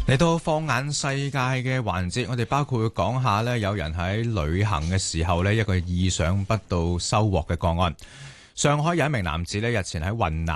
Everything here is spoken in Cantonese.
嚟到放眼世界嘅環節，我哋包括會講下呢，有人喺旅行嘅時候呢，一個意想不到收穫嘅個案。上海有一名男子呢，日前喺雲南